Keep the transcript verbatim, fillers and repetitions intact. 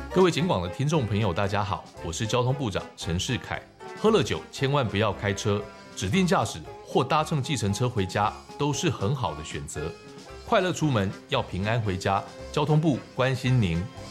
各位警广的听众朋友，大家好，我是交通部长陈世凯。喝了酒千万不要开车，指定驾驶或搭乘计程车回家都是很好的选择。快乐出门，要平安回家。交通部关心您。